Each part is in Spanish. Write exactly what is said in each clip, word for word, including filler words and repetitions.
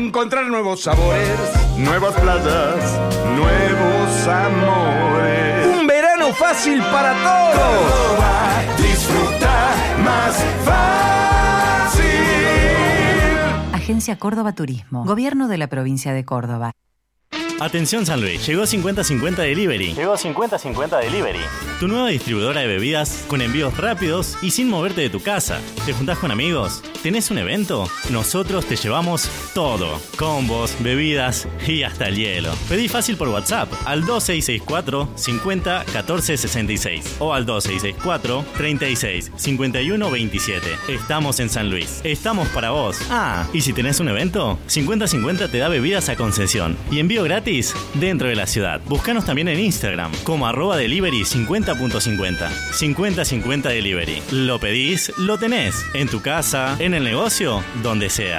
encontrar nuevos sabores, nuevas playas, nuevos amores. Un verano fácil para todos. Córdoba, disfruta más fácil. Agencia Córdoba Turismo. Gobierno de la provincia de Córdoba. Atención San Luis, llegó cincuenta cincuenta Delivery. Llegó cincuenta cincuenta Delivery. Tu nueva distribuidora de bebidas con envíos rápidos y sin moverte de tu casa. ¿Te juntás con amigos? ¿Tenés un evento? Nosotros te llevamos todo. Combos, bebidas y hasta el hielo. Pedí fácil por WhatsApp al dos seis seis cuatro, cincuenta, catorce sesenta y seis o al dos seis seis cuatro, treinta y seis, cincuenta y uno veintisiete. Estamos en San Luis. Estamos para vos. Ah, y si tenés un evento, cincuenta cincuenta te da bebidas a concesión y envío gratis dentro de la ciudad. Búscanos también en Instagram como arroba delivery cincuenta punto cincuenta. cincuenta cincuenta Delivery. Lo pedís, lo tenés. En tu casa, en el negocio, donde sea.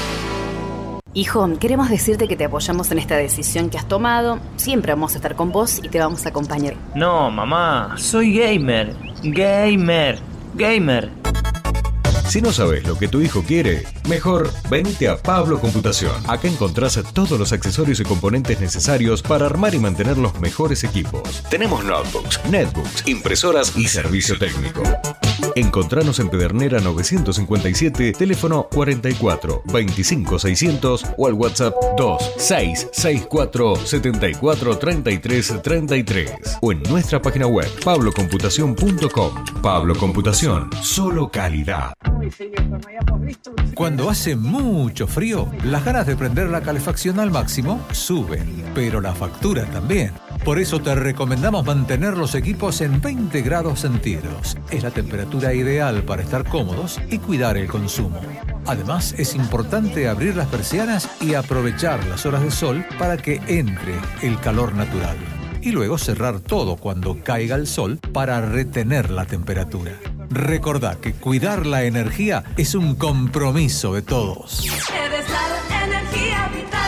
Hijo, queremos decirte que te apoyamos en esta decisión que has tomado. Siempre vamos a estar con vos y te vamos a acompañar. No, mamá, soy gamer. Gamer. Gamer. Si no sabes lo que tu hijo quiere, mejor venite a Pablo Computación. Acá encontrás todos los accesorios y componentes necesarios para armar y mantener los mejores equipos. Tenemos notebooks, netbooks, impresoras y servicio técnico. Encontranos en Pedernera novecientos cincuenta y siete, teléfono cuarenta y cuatro, veinticinco seiscientos o al WhatsApp dos seis seis cuatro, setenta y cuatro, treinta y tres, treinta y tres o en nuestra página web pablo computación punto com. Pablo Computación, solo calidad. Cuando hace mucho frío, las ganas de prender la calefacción al máximo suben, pero la factura también. Por eso te recomendamos mantener los equipos en veinte grados centígrados. Es la temperatura ideal para estar cómodos y cuidar el consumo. Además, es importante abrir las persianas y aprovechar las horas de sol para que entre el calor natural. Y luego cerrar todo cuando caiga el sol para retener la temperatura. Recordá que cuidar la energía es un compromiso de todos. Eres la energía vital.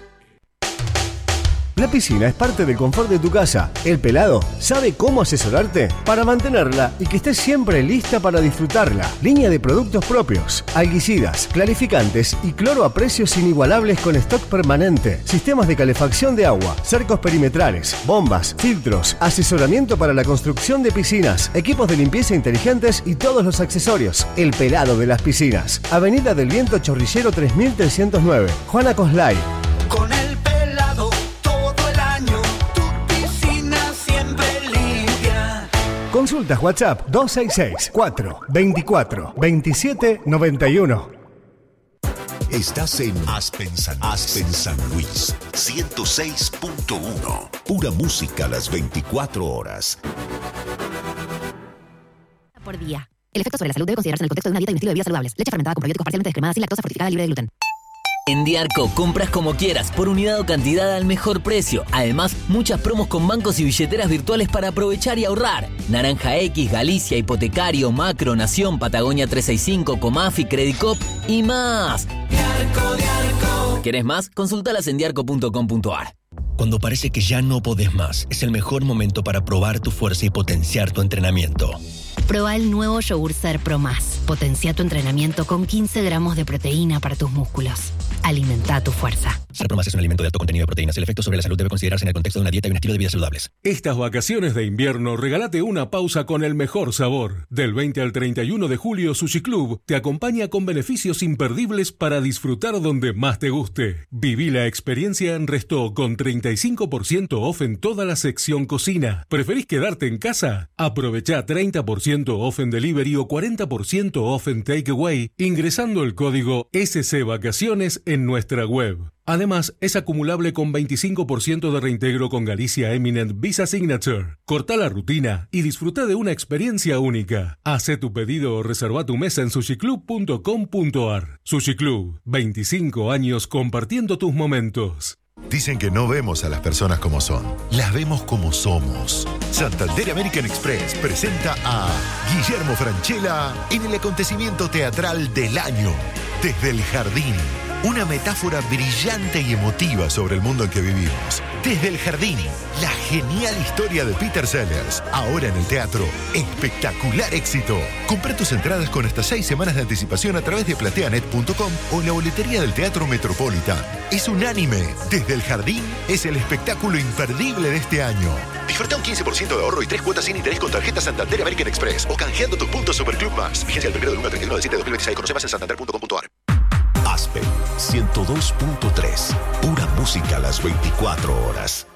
La piscina es parte del confort de tu casa. El Pelado sabe cómo asesorarte para mantenerla y que estés siempre lista para disfrutarla. Línea de productos propios, alguicidas, clarificantes y cloro a precios inigualables con stock permanente. Sistemas de calefacción de agua, cercos perimetrales, bombas, filtros, asesoramiento para la construcción de piscinas, equipos de limpieza inteligentes y todos los accesorios. El Pelado de las piscinas. Avenida del Viento Chorrillero tres mil trescientos nueve. Juana Coslay. Con el Pelado todo el año, tu piscina siempre limpia. Consultas WhatsApp dos seis seis cuatro, veinticuatro, veintisiete, noventa y uno. Estás en Aspen San, Aspen San Luis, ciento seis punto uno. Pura música a las veinticuatro horas. Por día. El efecto sobre la salud debe considerarse en el contexto de una dieta y un estilo de vida saludables. Leche fermentada con probióticos parcialmente descremadas sin lactosa, fortificada, libre de gluten. En Diarco, compras como quieras, por unidad o cantidad al mejor precio. Además, muchas promos con bancos y billeteras virtuales para aprovechar y ahorrar. Naranja X, Galicia, Hipotecario, Macro, Nación, Patagonia trescientos sesenta y cinco, Comafi, Credicop y más. Diarco, Diarco. ¿Querés más? Consultalas en diarco punto com punto a r. Cuando parece que ya no podés más, es el mejor momento para probar tu fuerza y potenciar tu entrenamiento. Proba el nuevo yogur Ser Pro Más. Potencia tu entrenamiento con quince gramos de proteína para tus músculos. Alimenta tu fuerza. Ser Pro Más es un alimento de alto contenido de proteínas. El efecto sobre la salud debe considerarse en el contexto de una dieta y un estilo de vida saludables. Estas vacaciones de invierno, regálate una pausa con el mejor sabor. Del veinte al treinta y uno de julio, Sushi Club te acompaña con beneficios imperdibles para disfrutar donde más te guste. Viví la experiencia en Resto con treinta y cinco por ciento off en toda la sección cocina. ¿Preferís quedarte en casa? Aprovecha treinta por ciento off en delivery o cuarenta por ciento off en takeaway ingresando el código S C Vacaciones en nuestra web. Además, es acumulable con veinticinco por ciento de reintegro con Galicia Eminent Visa Signature. Corta la rutina y disfruta de una experiencia única. Hacé tu pedido o reserva tu mesa en sushi club punto com punto a r. Sushi Club, veinticinco años compartiendo tus momentos. Dicen que no vemos a las personas como son, las vemos como somos. Santander American Express presenta a Guillermo Francella en el acontecimiento teatral del año, Desde el Jardín. Una metáfora brillante y emotiva sobre el mundo en que vivimos. Desde el jardín, la genial historia de Peter Sellers. Ahora en el teatro, espectacular éxito. Compra tus entradas con hasta seis semanas de anticipación a través de plateanet punto com o en la boletería del Teatro Metropolitan. Es unánime. Desde el jardín es el espectáculo imperdible de este año. Disfruta un quince por ciento de ahorro y tres cuotas sin interés con tarjeta Santander American Express o canjeando tus puntos Superclub Más. Vigencia del primero del uno al treinta y uno de diciembre de dos mil veintiséis. Conoce más en santander punto com punto a r. Aspen ciento dos punto tres. Pura música a las veinticuatro horas.